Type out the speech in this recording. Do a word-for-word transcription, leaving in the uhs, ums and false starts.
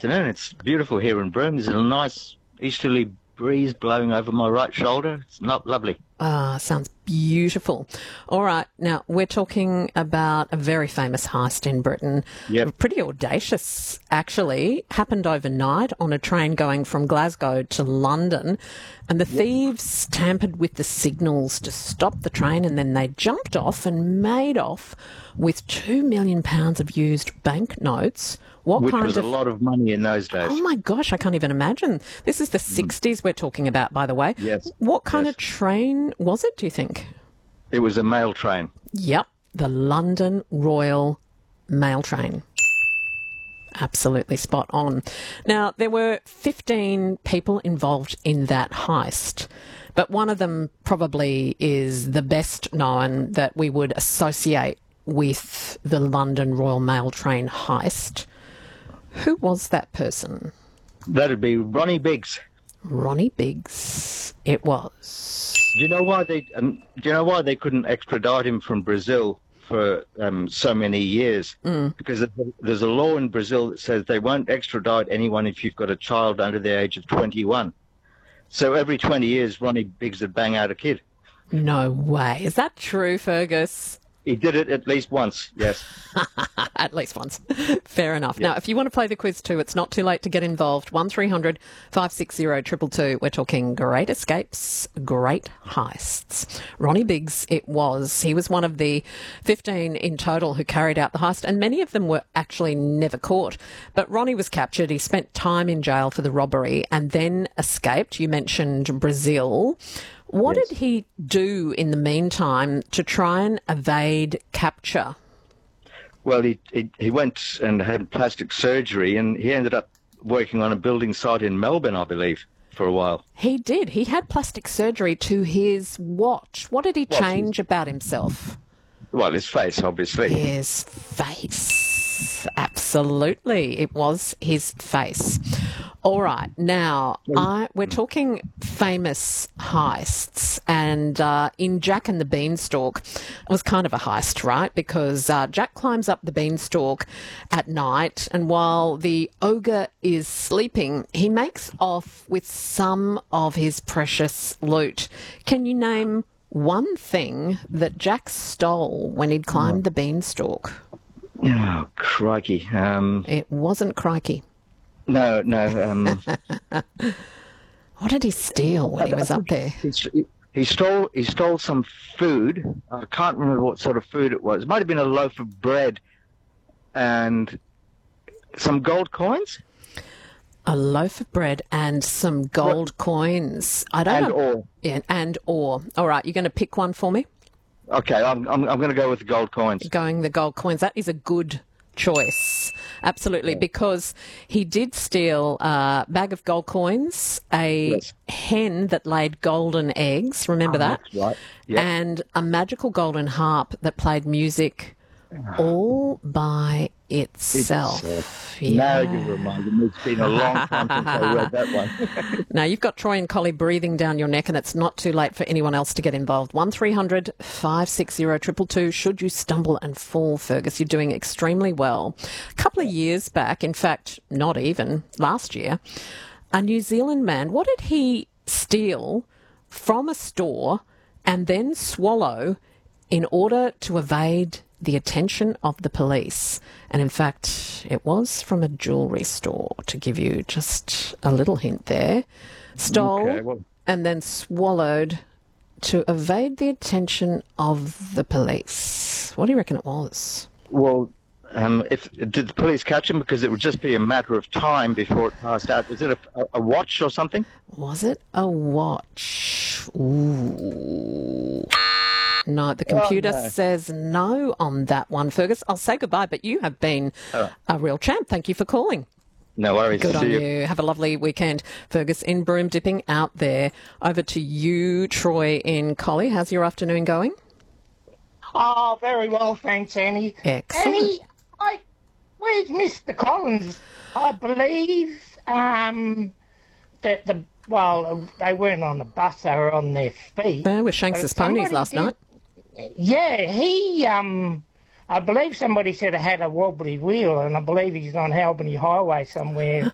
afternoon. It's beautiful here in Broome. There's a nice easterly breeze blowing over my right shoulder. It's not lovely. Ah, sounds beautiful. All right. Now, we're talking about a very famous heist in Britain. Yep. Pretty audacious, actually. Happened overnight on a train going from Glasgow to London. And the thieves tampered with the signals to stop the train, and then they jumped off and made off with two million pounds of used banknotes. What Which kind was of... a lot of money in those days. Oh, my gosh, I can't even imagine. This is the sixties we're talking about, by the way. Yes. What kind yes. of train was it, do you think? It was a mail train. Yep, the London Royal Mail Train. Absolutely spot on. Now, there were fifteen people involved in that heist, but one of them probably is the best known that we would associate with the London Royal Mail Train heist. Who was that person? That'd be Ronnie Biggs. Ronnie Biggs. It was. Do you know why they? Um, do you know why they couldn't extradite him from Brazil for um, so many years? Mm. Because there's a law in Brazil that says they won't extradite anyone if you've got a child under the age of twenty-one. So every twenty years, Ronnie Biggs would bang out a kid. No way. Is that true, Fergus? He did it at least once, yes. At least once. Fair enough. Yep. Now, if you want to play the quiz too, it's not too late to get involved. one three hundred five six zero two two two. We're talking great escapes, great heists. Ronnie Biggs, it was. He was one of the fifteen in total who carried out the heist, and many of them were actually never caught. But Ronnie was captured. He spent time in jail for the robbery and then escaped. You mentioned Brazil. What yes. did he do in the meantime to try and evade capture? Well, he, he he went and had plastic surgery, and he ended up working on a building site in Melbourne, I believe, for a while. He did. He had plastic surgery to his what? What did he Well, change about himself? Well, his face, obviously. His face. Absolutely. It was his face. All right. Now, I, we're talking famous heists, and uh, in Jack and the Beanstalk, it was kind of a heist, right? Because uh, Jack climbs up the beanstalk at night, and while the ogre is sleeping, he makes off with some of his precious loot. Can you name one thing that Jack stole when he'd climbed the beanstalk? Oh, crikey. Um, It wasn't crikey. no, no. Um, What did he steal when he was up there? he, he stole he stole some food. I can't remember what sort of food it was. It might have been a loaf of bread and some gold coins. A loaf of bread and some gold what? coins. I don't and know. Ore. Yeah, and ore. All right, you're going to pick one for me? Okay, I'm I'm, I'm going to go with the gold coins. Going the gold coins. That is a good choice. Absolutely, yeah. Because he did steal a bag of gold coins, a yes. hen that laid golden eggs, remember oh, that? That's right. Yep. And a magical golden harp that played music all by itself. itself. Yeah. Now you reminded me. It's been a long time since I read that one. Now, you've got Troy and Collie breathing down your neck, and it's not too late for anyone else to get involved. one three hundred five six zero two two two. Should you stumble and fall, Fergus, you're doing extremely well. A couple of years back, in fact, not even, last year, a New Zealand man, what did he steal from a store and then swallow in order to evade the attention of the police? And in fact, it was from a jewellery store, to give you just a little hint there. Stole okay, well. and then swallowed to evade the attention of the police. What do you reckon it was? Well, um, if did the police catch him? Because it would just be a matter of time before it passed out. Was it a, a watch or something? Was it a watch? Ooh. No, the computer oh, no. says no on that one, Fergus. I'll say goodbye, but you have been oh. a real champ. Thank you for calling. No worries. Good See on you. you. Have a lovely weekend. Fergus in Broome dipping out there. Over to you, Troy in Collie. How's your afternoon going? Oh, very well, thanks, Annie. Excellent. Annie, I, where's Mister Collins? I believe um, that the, well, they weren't on the bus, they were on their feet. They were Shanks's ponies last did, night. Yeah, he, um, I believe somebody said it had a wobbly wheel, and I believe he's on Albany Highway somewhere